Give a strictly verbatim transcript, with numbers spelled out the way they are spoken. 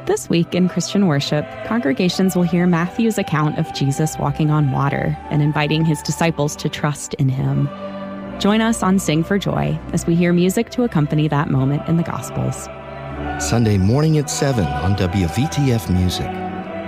This week in Christian worship, congregations will hear Matthew's account of Jesus walking on water and inviting his disciples to trust in him. Join us on Sing for Joy as we hear music to accompany that moment in the Gospels. Sunday morning at seven on W V T F Music.